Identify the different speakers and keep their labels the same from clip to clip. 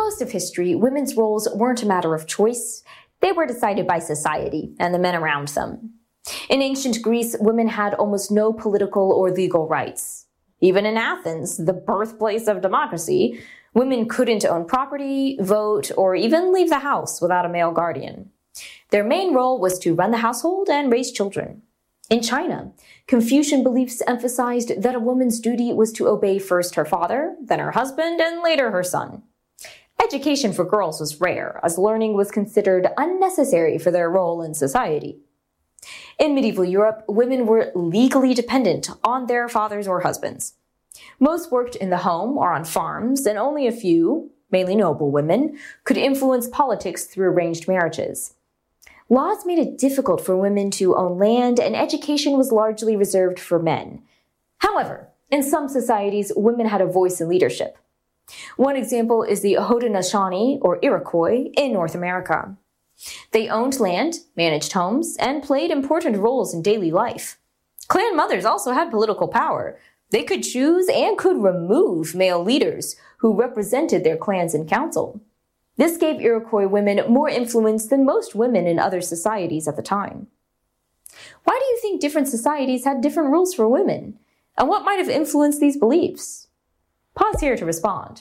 Speaker 1: most of history, women's roles weren't a matter of choice. They were decided by society and the men around them. In ancient Greece, women had almost no political or legal rights. Even in Athens, the birthplace of democracy, women couldn't own property, vote, or even leave the house without a male guardian. Their main role was to run the household and raise children. In China, Confucian beliefs emphasized that a woman's duty was to obey first her father, then her husband, and later her son. Education for girls was rare, as learning was considered unnecessary for their role in society. In medieval Europe, women were legally dependent on their fathers or husbands. Most worked in the home or on farms, and only a few, mainly noble women, could influence politics through arranged marriages. Laws made it difficult for women to own land, and education was largely reserved for men. However, in some societies, women had a voice in leadership. One example is the Haudenosaunee, or Iroquois, in North America. They owned land, managed homes, and played important roles in daily life. Clan mothers also had political power. They could choose and could remove male leaders who represented their clans in council. This gave Iroquois women more influence than most women in other societies at the time. Why do you think different societies had different rules for women? And what might have influenced these beliefs? Pause here to respond.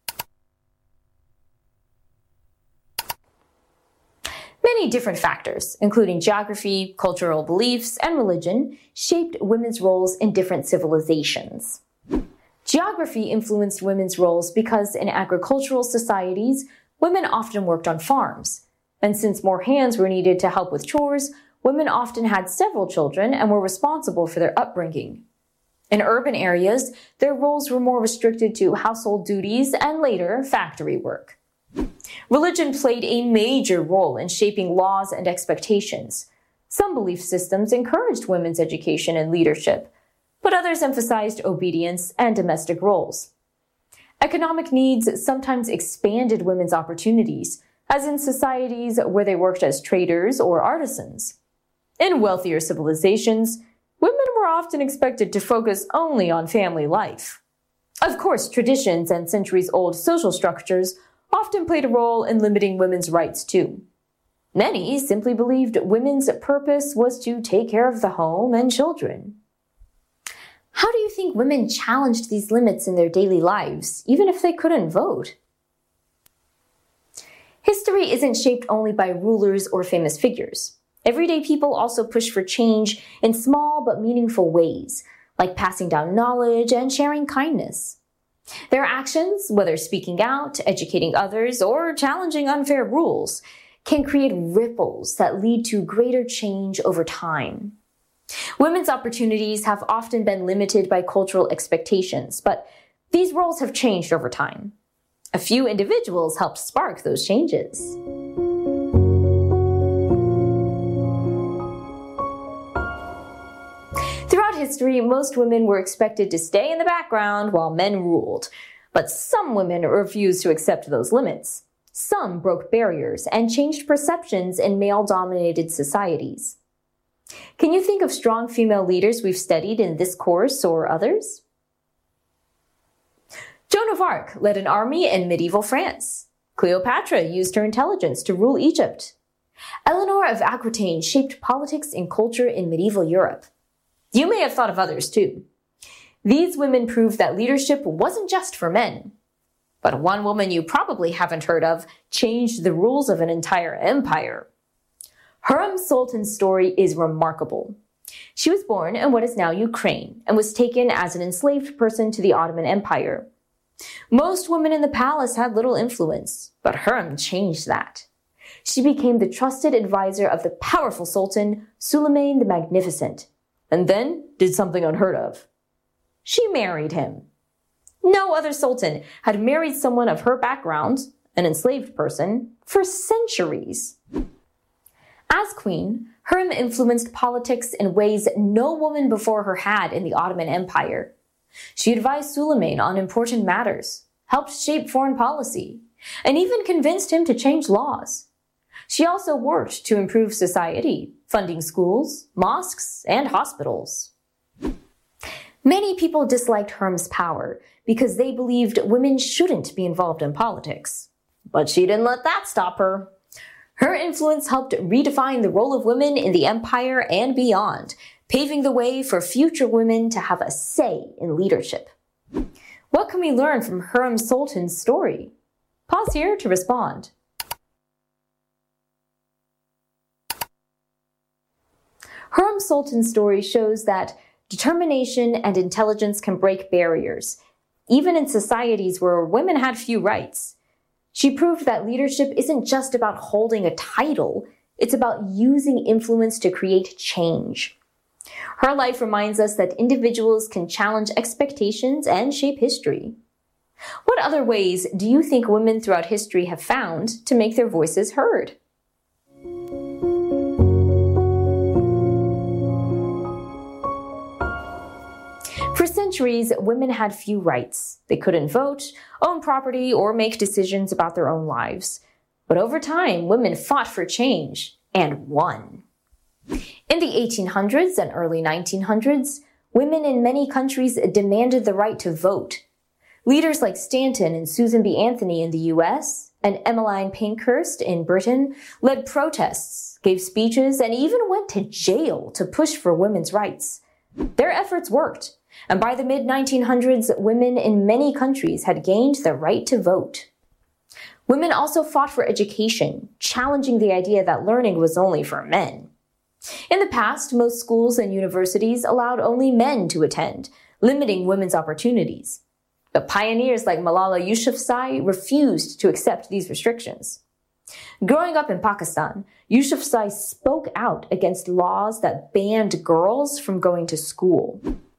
Speaker 1: Many different factors, including geography, cultural beliefs, and religion, shaped women's roles in different civilizations. Geography influenced women's roles because in agricultural societies, women often worked on farms. And since more hands were needed to help with chores, women often had several children and were responsible for their upbringing. In urban areas, their roles were more restricted to household duties and later factory work. Religion played a major role in shaping laws and expectations. Some belief systems encouraged women's education and leadership, but others emphasized obedience and domestic roles. Economic needs sometimes expanded women's opportunities, as in societies where they worked as traders or artisans. In wealthier civilizations, women were often expected to focus only on family life. Of course, traditions and centuries-old social structures often played a role in limiting women's rights too. Many simply believed women's purpose was to take care of the home and children. How do you think women challenged these limits in their daily lives, even if they couldn't vote? History isn't shaped only by rulers or famous figures. Everyday people also push for change in small but meaningful ways, like passing down knowledge and sharing kindness. Their actions, whether speaking out, educating others, or challenging unfair rules, can create ripples that lead to greater change over time. Women's opportunities have often been limited by cultural expectations, but these roles have changed over time. A few individuals helped spark those changes. Throughout history, most women were expected to stay in the background while men ruled, but some women refused to accept those limits. Some broke barriers and changed perceptions in male-dominated societies. Can you think of strong female leaders we've studied in this course or others? Joan of Arc led an army in medieval France. Cleopatra used her intelligence to rule Egypt. Eleanor of Aquitaine shaped politics and culture in medieval Europe. You may have thought of others too. These women proved that leadership wasn't just for men. But one woman you probably haven't heard of changed the rules of an entire empire. Hurrem Sultan's story is remarkable. She was born in what is now Ukraine and was taken as an enslaved person to the Ottoman Empire. Most women in the palace had little influence, but Hurrem changed that. She became the trusted advisor of the powerful Sultan, Suleiman the Magnificent, and then did something unheard of. She married him. No other sultan had married someone of her background, an enslaved person, for centuries. As queen, Hurrem influenced politics in ways no woman before her had in the Ottoman Empire. She advised Suleiman on important matters, helped shape foreign policy, and even convinced him to change laws. She also worked to improve society, funding schools, mosques, and hospitals. Many people disliked Hurrem's power because they believed women shouldn't be involved in politics. but she didn't let that stop her. Her influence helped redefine the role of women in the empire and beyond, paving the way for future women to have a say in leadership. What can we learn from Hurrem Sultan's story? Pause here to respond. Hurrem Sultan's story shows that determination and intelligence can break barriers, even in societies where women had few rights. She proved that leadership isn't just about holding a title, it's about using influence to create change. Her life reminds us that individuals can challenge expectations and shape history. What other ways do you think women throughout history have found to make their voices heard? For centuries, women had few rights. They couldn't vote, own property, or make decisions about their own lives. But over time, women fought for change and won. In the 1800s and early 1900s, women in many countries demanded the right to vote. Leaders like Stanton and Susan B. Anthony in the US and Emmeline Pankhurst in Britain led protests, gave speeches, and even went to jail to push for women's rights. Their efforts worked, and by the mid-1900s, women in many countries had gained the right to vote. Women also fought for education, challenging the idea that learning was only for men. In the past, most schools and universities allowed only men to attend, limiting women's opportunities. But pioneers like Malala Yousafzai refused to accept these restrictions. Growing up in Pakistan, Yousafzai spoke out against laws that banned girls from going to school.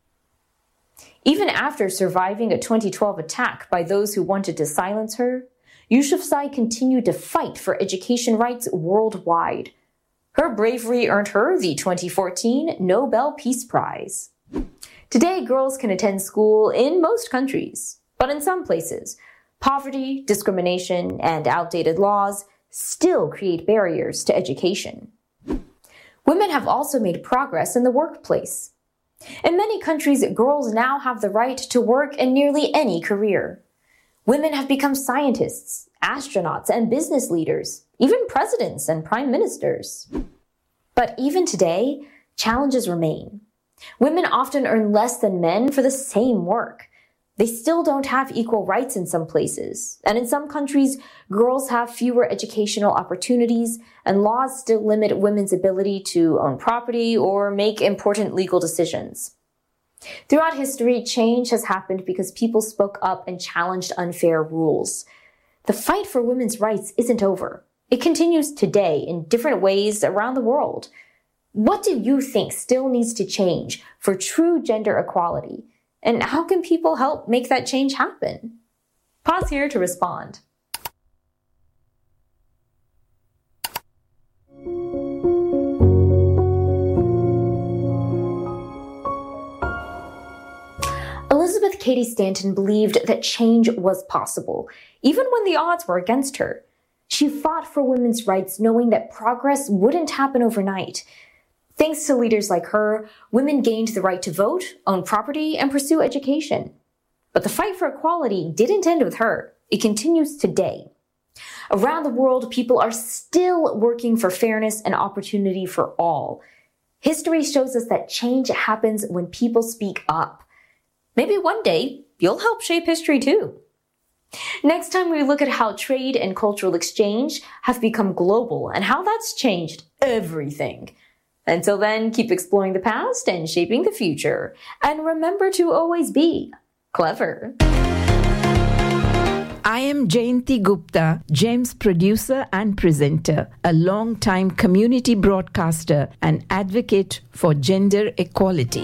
Speaker 1: Even after surviving a 2012 attack by those who wanted to silence her, Yousafzai continued to fight for education rights worldwide. Her bravery earned her the 2014 Nobel Peace Prize. Today, girls can attend school in most countries, but in some places, poverty, discrimination, and outdated laws still create barriers to education. Women have also made progress in the workplace. In many countries, girls now have the right to work in nearly any career. Women have become scientists, astronauts, and business leaders, even presidents and prime ministers. But even today, challenges remain. Women often earn less than men for the same work. They still don't have equal rights in some places, and in some countries, girls have fewer educational opportunities, and laws still limit women's ability to own property or make important legal decisions. Throughout history, change has happened because people spoke up and challenged unfair rules. The fight for women's rights isn't over. It continues today in different ways around the world. What do you think still needs to change for true gender equality? And how can people help make that change happen? Pause here to respond. Elizabeth Cady Stanton believed that change was possible, even when the odds were against her. She fought for women's rights, knowing that progress wouldn't happen overnight. Thanks to leaders like her, women gained the right to vote, own property, and pursue education. But the fight for equality didn't end with her. It continues today. Around the world, people are still working for fairness and opportunity for all. History shows us that change happens when people speak up. Maybe one day, you'll help shape history too. Next time we look at how trade and cultural exchange have become global and how that's changed everything. Until then, keep exploring the past and shaping the future. And remember to always be clever.
Speaker 2: I am Jayanti Gupta, GEM's producer and presenter, a long-time community broadcaster and advocate for gender equality.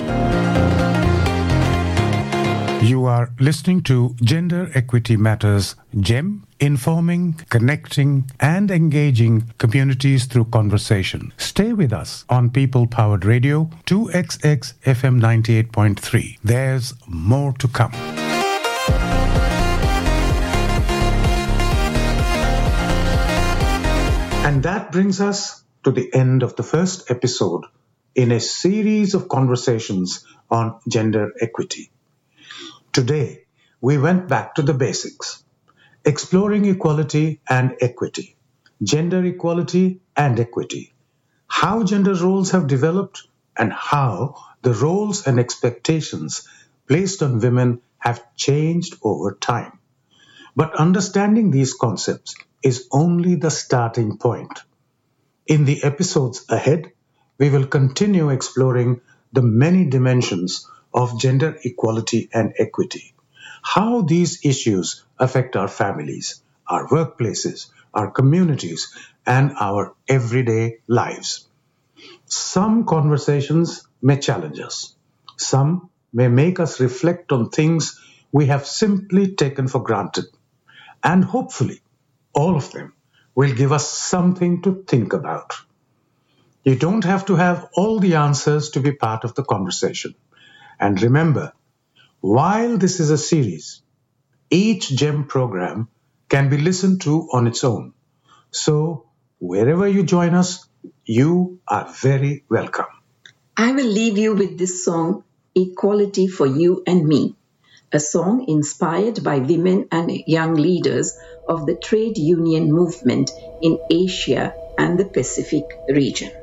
Speaker 3: You are listening to Gender Equity Matters, GEM, informing, connecting, and engaging communities through conversation. Stay with us on People Powered Radio, 2XX FM 98.3. There's more to come. And that brings us to the end of the first episode in a series of conversations on gender equity. Today, we went back to the basics, Exploring equality and equity, gender equality and equity, how gender roles have developed and how the roles and expectations placed on women have changed over time. But understanding these concepts is only the starting point. In the episodes ahead, we will continue exploring the many dimensions of gender equality and equity, how these issues affect our families, our workplaces, our communities, and our everyday lives. Some conversations may challenge us. Some may make us reflect on things we have simply taken for granted. And hopefully, all of them will give us something to think about. You don't have to have all the answers to be part of the conversation. And remember, while this is a series, each GEM program can be listened to on its own. So, wherever you join us, you are very welcome.
Speaker 2: I will leave you with this song, Equality for You and Me, a song inspired by women and young leaders of the trade union movement in Asia and the Pacific region.